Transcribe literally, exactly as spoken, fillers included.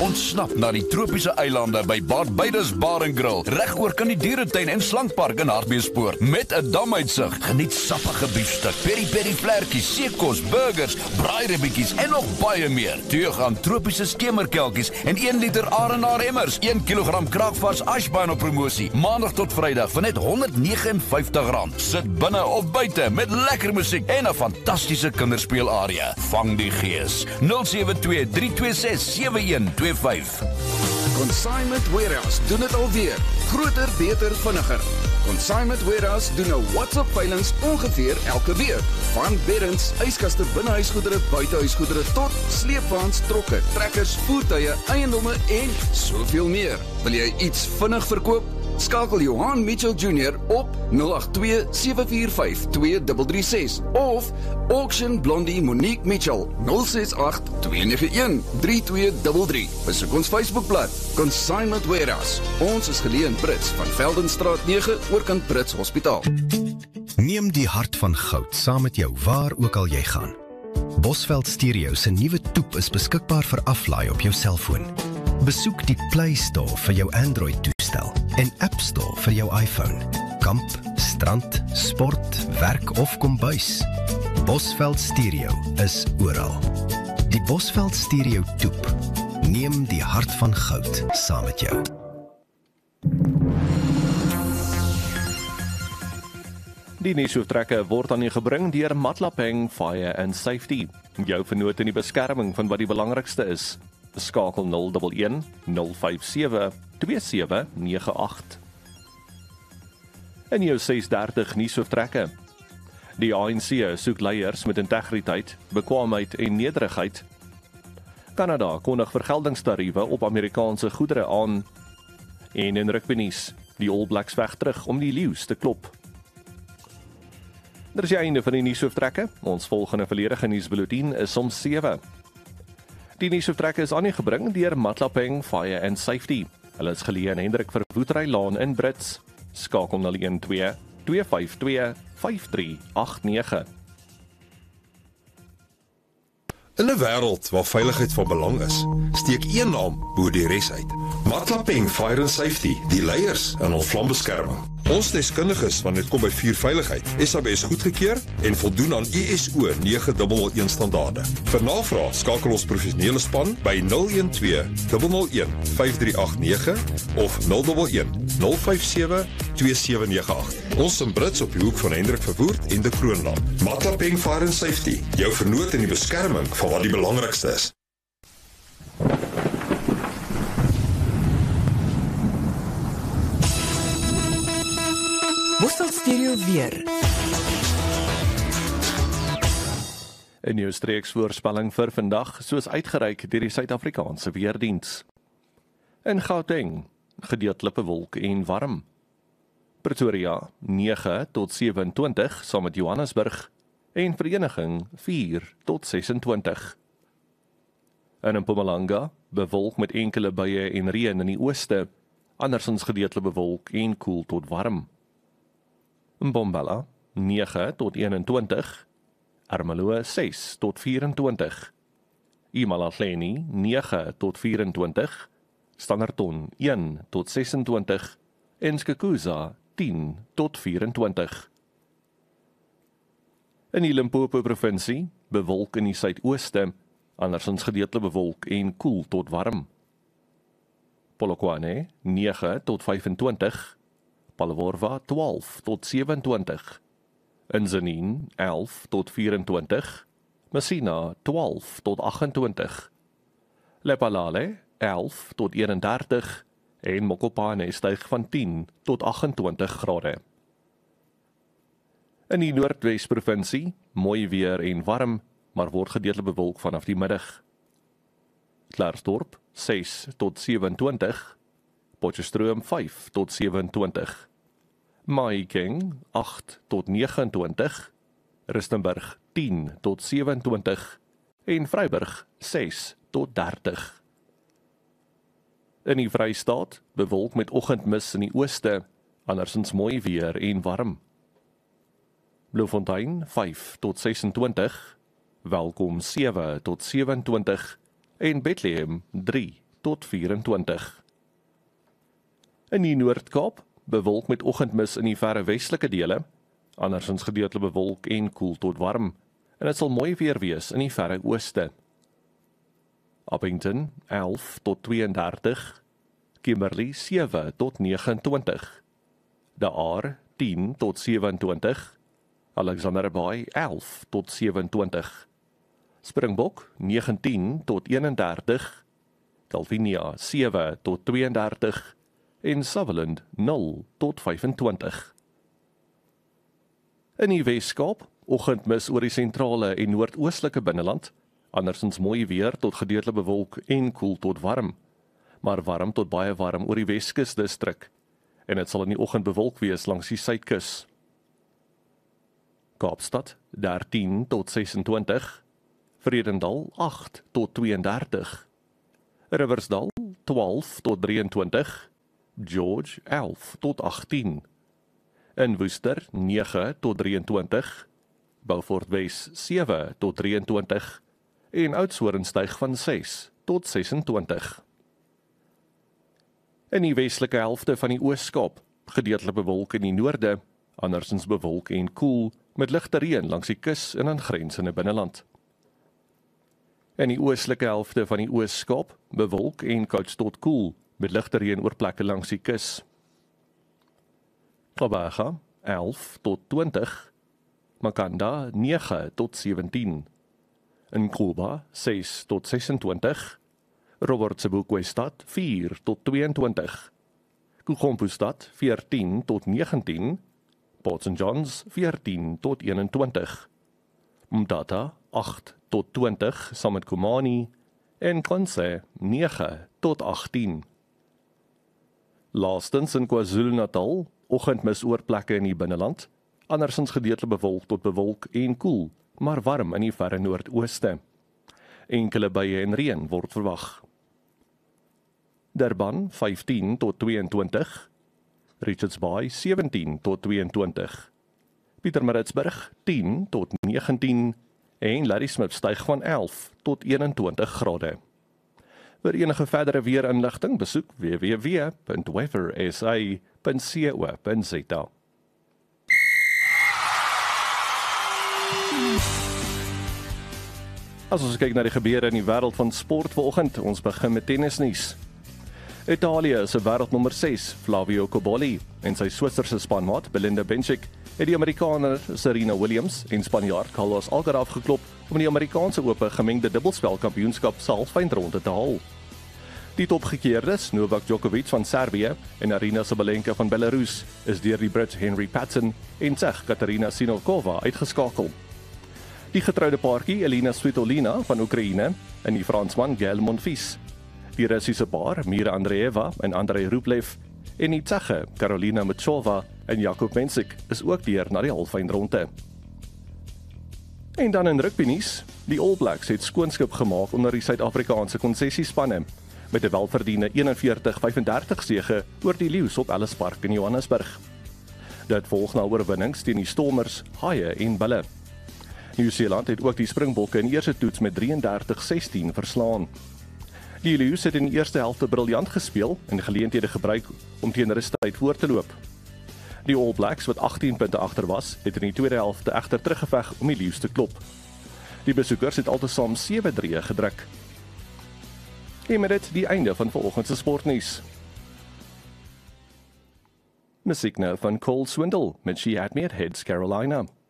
Ontsnap na die tropiese eilande by Barbados Bar en Grill, reg oor kan die dieretuin en slangpark in Hartbeespoort, met 'n damuitsig. Geniet sappige biefstuk, peri-peri vlekkies, seekos, burgers, braairibbietjies en nog baie meer. Teug aan tropiese skemerkelkies en een liter Arenaar emmers, een kilogram kraakvars ashbaan op promosie, maandag tot vrydag vir net honderd negenenvyftig rand. Sit binne of buite met lekker musiek en 'n fantastiese kinderspeelarea. Vang die gees. nul sewe twee drie twee ses sewe een twee vyf. Consignment Warehouse doen dit alweer. Groter, beter, vinniger. Consignment Warehouse doen nou WhatsApp veilings ongeveer elke week. Van beddens, yskaste, binnehuisgoedere, buitehuisgoedere tot sleepwaens, trokke, trekkers, voertuie, eiendomme en soveel meer. Wil jy iets vinnig verkoop? Skakel Johan Mitchell Junior op nul agt twee sewe vier vyf twee drie drie ses of Auction Blondie Monique Mitchell nul ses agt twee nege een drie twee drie drie. Besoek ons Facebookblad Consignment Warehouse. Ons is geleë in Brits van Veldenstraat nege oorkant Brits Hospitaal. Neem die hart van goud saam met jou waar ook al jy gaan. Bosveld Stereo se nuwe toep is beskikbaar vir aflaai op jou selfoon. Besoek die Play Store vir jou Android toestel en App Store vir jou iPhone. Kamp, strand, sport, werk of kombuis. Bosveld Stereo is oral. Die Bosveld Stereo toep. Neem die hart van goud saam met jou. Die nuusoortrekke word aan u gebring deur Matlapeng Fire and Safety. Jou vernoot in die beskerming van wat die belangrikste is. Skakel nul een een nul vyf sewe twee sewe nege agt. In jou ses dertig nuusoortrekke. Die A N C soek leiers met integriteit, bekwaamheid en nederigheid. Kanada kondig vergeldingstariewe op Amerikaanse goedere aan. En in rugbynuus, die All Blacks weg terug om die leeu's te klop. Dit is die einde van die nuusoortrekke. Ons volgende volledige nuusbulletin is om sewe. Die nuusoortrekke is aan u gebring deur Matlapeng Fire and Safety. Hulle is geleë in Hendrik Verwoestry Laan in Brits. Skakel nul een twee twee vyf twee vyf drie agt nege. In 'n wêreld waar veiligheid van belang is, steek een naam bo die res uit. Matlapeng Fire and Safety, die leiers in ons vlambeskerming. Ons deskundiges wanneer dit kom by vuurveiligheid, S A B S goedgekeur en voldoen aan I S O nege nul een standaarde. Vir navraag skakel ons professionele span by nul een twee nul nul een vyf drie agt nege of nul een een nul vyf sewe twee sewe nege agt. Ons in Brits op die hoek van Hendrik Verwoerd en de Kroonlaan. Matlapeng Fire and Safety, jou vernoot in die beskerming van wat die belangrikste is. Bosveld Stereo weer. In jou streeksvoorspelling vir vandag, soos uitgereik deur die Suid-Afrikaanse Weerdiens. In Gauteng, gedeeltelike bewolk en warm. Pretoria, nege tot sewe en twintig, saam met Johannesburg, en Vereniging, vier tot ses en twintig. In Mpumalanga, bewolk met enkele buie en reën in die ooste, andersins gedeeltelike bewolk en koel tot warm. Mbombela, nege tot eenentwintig, Ermelo, ses tot vyf-en-twintig, Imalahleni, nege tot vyf-en-twintig, Standerton, een tot ses-en-twintig, en Skukuza, tien tot vyf-en-twintig. In die Limpopo provinsie, bewolk in die suidooste, andersins gedeeltelike bewolk en koel tot warm. Polokwane, nege tot vyf-en-twintig, Palworwa, twaalf tot sewe-en-twintig, Inzaneen, elf tot vyf-en-twintig, Messina, twaalf tot agt-en-twintig, Lephalale, elf tot eenendertig, en Mokopane styg van tien tot agt-en-twintig grade. In die Noordwes-provinsie, mooi weer en warm, maar word gedeeltelik bewolk vanaf die middag. Klarsdorp, ses tot sewe-en-twintig, Potchefstroom, vyf tot sewe-en-twintig, Mahikeng, agt tot nege-en-twintig, Rustenburg, tien tot sewe-en-twintig, en Vryburg, ses tot dertig. In die Vrystaat, bewolk met oggendmis in die ooste, andersins mooi weer en warm. Bloemfontein, vyf tot ses-en-twintig, Welkom, sewe tot sewe-en-twintig, en Bethlehem, drie tot vyf-en-twintig. In die Noord-Kaap, bewolk met oggendmis in die verre westelike dele, andersins gedeeltelik bewolk en koel tot warm, en dit sal mooi weer wees in die verre ooste. Abington elf tot twee-en-dertig, Kimberley sewe tot nege-en-twintig, De Aar tien tot sewe-en-twintig, Alexander Bay elf tot sewe-en-twintig, Springbok negentien tot een-en-dertig, Calvinia sewe tot twee-en-dertig en Sutherland nul tot vyf-en-twintig. In die Weskaap, oggendmis oor die sentrale en noordoostelike binneland, andersins mooi weer tot gedeeltelik bewolk en koel tot warm, maar warm tot baie warm oor die Weskus distrik, en dit sal in die oggend bewolk wees langs die suidkus. Kaapstad dertien tot ses-en-twintig, Vredendal agt tot twee-en-dertig, Riversdal twaalf tot drie-en-twintig, George elf tot agttien, in Woester nege tot drie-en-twintig, Beaufort Wes sewe tot drie-en-twintig en Oudtshoorn styg van ses tot ses-en-twintig. In die westelike helfte van die Oos-Kaap, gedeeltelik bewolk in die noorde, andersins bewolk en koel, met ligte reën langs die kus en aangrensende binneland. In die oostelike helfte van die Oos-Kaap, bewolk en koud tot koel, met ligte reën oor plekke langs die kus. Kabaga elf tot twintig, Makanda nege tot sewentien, in Kruba ses tot ses-en-twintig, Robert Sebokwe-stad vier tot twee-en-twintig, Kugompustad veertien tot negentien, Port Saint Johns veertien tot een-en-twintig, Mtata agt tot twintig saam met Komani en Konse nege tot agttien. Laastens in KwaZulu-Natal, oggendmis oor plekke in die binneland, andersins gedeeltelik bewolk tot bewolk en koel, maar warm in die verre noordooste. Enkele buie en reën word verwag. Durban vyftien tot twee-en-twintig, Richards Bay sewentien tot twee-en-twintig, Pietermaritzburg tien tot negentien en Ladysmith styg van elf tot een-en-twintig grade. Vir enige verdere weerinligting besoek w w w punt weather s a punt co punt z a. As ons kyk na die gebeure in die wêreld van sport vanoggend, ons begin met tennisnuus. Italië se wêreldnommer ses, Flavio Cobolli, en sy Switserse spanmaat Belinda Bencic het die Amerikaner Serena Williams en Spanjaard Carlos Alcaraz geklop om die Amerikaanse Ope gemengde dubbelspelkampioenskap se halfeindronde te haal. Die topgekeerdes, Novak Djokovic van Servië en Aryna Sabalenka van Belarus, is deur die Brit Henry Patton en Tsjech Katarina Siniakova uitgeskakel. Die getroude paartjie Elina Svitolina van Oekraïne en die Fransman Gael Monfils. Die Russiese paar Mira Andreeva en Andrei Rublev en die Tsjeche Karolina Muchova en Jakub Mensik is ook deur na die halfeindronde. En dan in rugbynuus, die All Blacks het skoonskip gemaak onder die Suid-Afrikaanse konsessiespanne met 'n welverdiende eenenveertig vyf-en-dertig sege oor die Lions op Ellis Park in Johannesburg. Dit volg na oorwinnings teen die Stormers, Haie en Bulle. Nieu-Seeland het ook die Springbokke in eerste toets met drieëndertig sestien verslaan. Die Lions het in die eerste helfte briljant gespeel en geleenthede gebruik om teen rustyd voor te loop. Die All Blacks, wat agttien punte agter was, het in die tweede helfte egter teruggeveg om die Lions te klop. Die besoekers het altesaam sewe drie gedruk. En met dit die einde van vanoggend se sportnuus. Musiek nou van Cole Swindle met She Had Me at Heads Carolina.